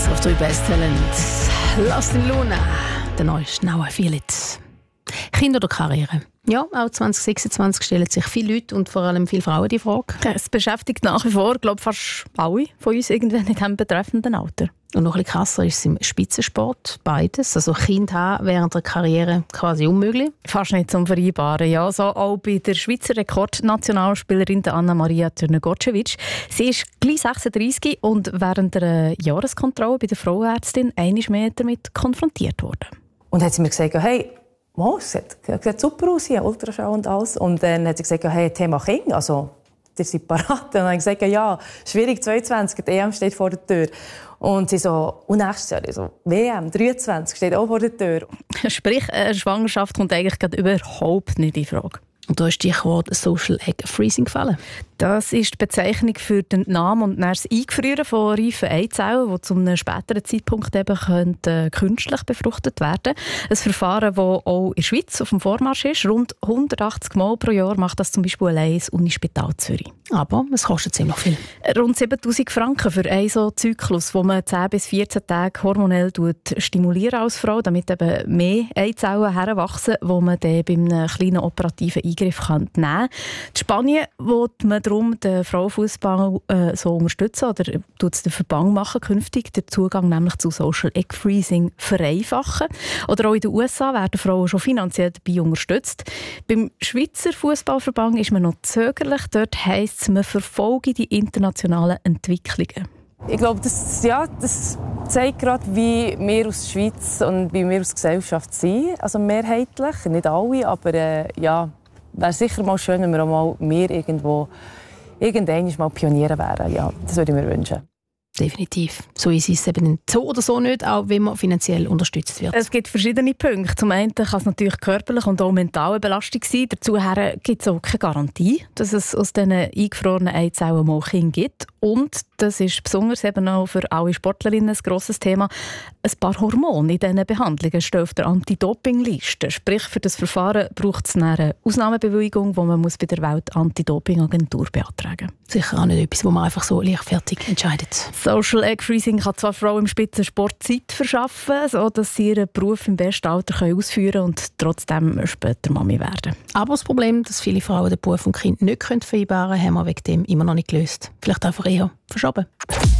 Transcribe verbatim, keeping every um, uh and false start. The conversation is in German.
auf drei Best Talent. Lost in Luna, der neue Now I Feel It. Kinder oder Karriere? Ja, auch zwanzig sechsundzwanzig stellen sich viele Leute und vor allem viele Frauen die Frage. Es beschäftigt nach wie vor, glaube fast alle von uns irgendwann in diesem betreffenden Alter. Und noch ein bisschen krasser ist es im Spitzensport, beides. Also Kind haben während der Karriere quasi unmöglich. Fast nicht zum Vereinbaren, ja. So auch bei der Schweizer Rekordnationalspielerin Anna-Maria Trnegotschewitsch. Sie ist gleich sechsunddreissig und während der Jahreskontrolle bei der Frauenärztin einmal mehr damit konfrontiert worden. Und dann hat sie mir gesagt, hey, wow, es sieht, sieht super aus hier, Ultraschall und alles. Und dann hat sie gesagt, hey, Thema Kind, also, ihr seid parat. Und dann habe ich gesagt, ja, schwierig, zweiundzwanzig, die E M steht vor der Tür. Und sie so, und nächstes Jahr, ich so, W M, dreiundzwanzig, steht auch vor der Tür. Sprich, eine Schwangerschaft kommt eigentlich gerade überhaupt nicht in Frage. Und da ist Stichwort Social Egg Freezing gefallen. Das ist die Bezeichnung für den Namen und das Eingefrieren von reifen Eizellen, die zu einem späteren Zeitpunkt eben können, künstlich befruchtet werden. Ein Verfahren, das auch in der Schweiz auf dem Vormarsch ist. Rund hundertachtzig Mal pro Jahr macht das zum Beispiel allein das Unispital Zürich. Aber es kostet ziemlich viel. Rund siebentausend Franken für einen so Zyklus, wo man zehn bis vierzehn Tage hormonell stimuliert als Frau, damit eben mehr Eizellen heranwachsen, die man dann bei einem kleinen operativen Eingriff nehmen kann. In Spanien will man darum den Frauenfußball äh, so unterstützen oder tut es den Verband machen, künftig den Zugang nämlich zu Social Egg Freezing vereinfachen. Oder auch in den U S A werden Frauen schon finanziell dabei unterstützt. Beim Schweizer Fußballverband ist man noch zögerlich. Dort heisst es, man verfolge die internationalen Entwicklungen. Ich glaube, das, ja, das zeigt gerade, wie wir aus der Schweiz und wie wir als Gesellschaft sind. Also mehrheitlich, nicht alle, aber äh, ja, wäre sicher mal schön, wenn wir auch mal mehr irgendwo irgendwann mal Pioniere wären. Ja, das würde ich mir wünschen. Definitiv. So ist es eben so oder so nicht, auch wenn man finanziell unterstützt wird. Es gibt verschiedene Punkte. Zum einen kann es natürlich körperlich und auch mental eine Belastung sein. Dazu gibt es auch keine Garantie, dass es aus diesen eingefrorenen Eizellen mal Kinder gibt. Und das ist besonders eben auch für alle Sportlerinnen ein grosses Thema. Ein paar Hormone in diesen Behandlungen stehen auf der Anti-Doping-Liste. Sprich, für das Verfahren braucht es eine Ausnahmebewilligung, die man bei der Welt-Anti-Doping-Agentur beantragen muss. Sicher auch nicht etwas, wo man einfach so leichtfertig entscheidet. Social Egg Freezing kann zwar Frauen im Spitzensport Zeit verschaffen, sodass sie ihren Beruf im besten Alter ausführen können und trotzdem später Mami werden. Aber das Problem, dass viele Frauen den Beruf und Kind nicht vereinbaren können, haben wir wegen dem immer noch nicht gelöst. Vielleicht einfach eher verschoben.